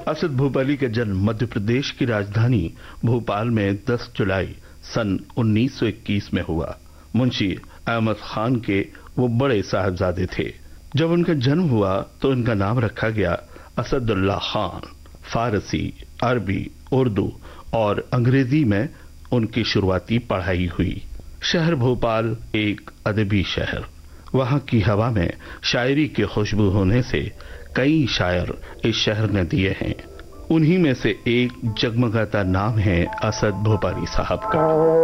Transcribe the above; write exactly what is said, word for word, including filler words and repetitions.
असद भोपाली का जन्म मध्य प्रदेश की राजधानी भोपाल में दस जुलाई सन उन्नीस सौ इक्कीस में हुआ। मुंशी अहमद खान के वो बड़े साहबजादे थे। जब उनका जन्म हुआ तो उनका नाम रखा गया असदुल्लाह खान। फारसी, अरबी, उर्दू और अंग्रेजी में उनकी शुरुआती पढ़ाई हुई। शहर भोपाल एक अदबी शहर। वहां की हवा में शायरी की खुशबू होने से कई शायर इस शहर ने दिए हैं। उन्हीं में से एक जगमगाता नाम है असद भोपाली साहब का।